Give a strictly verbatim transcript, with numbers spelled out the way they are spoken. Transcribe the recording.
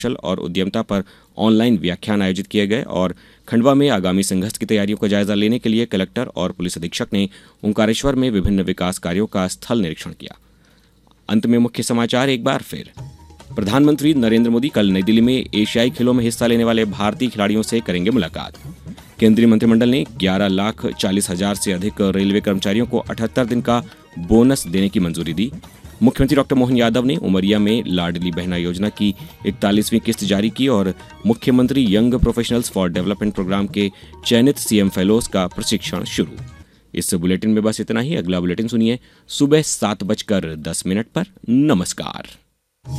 कौशल और उद्यमिता पर ऑनलाइन व्याख्यान आयोजित किए गए और खंडवा में आगामी संघर्ष की तैयारियों का जायजा लेने के लिए कलेक्टर और पुलिस अधीक्षक ने ओंकारेश्वर में विभिन्न विकास कार्यों का स्थल निरीक्षण किया। अंत में मुख्य समाचार एक बार फिर। प्रधानमंत्री नरेंद्र मोदी कल नई दिल्ली में एशियाई खेलों में हिस्सा लेने वाले भारतीय खिलाड़ियों से करेंगे मुलाकात। केंद्रीय मंत्रिमंडल ने ग्यारह लाख चालीस हजार से अधिक रेलवे कर्मचारियों को अठहत्तर दिन का बोनस देने की मंजूरी दी। मुख्यमंत्री डॉक्टर मोहन यादव ने उमरिया में लाडली बहना योजना की इकतालीसवीं किस्त जारी की और मुख्यमंत्री young professionals for development programme के चयनित सीएम फेलोज का प्रशिक्षण शुरू। इस बुलेटिन में बस इतना ही। अगला बुलेटिन सुनिए सुबह सात बजकर दस मिनट पर। नमस्कार।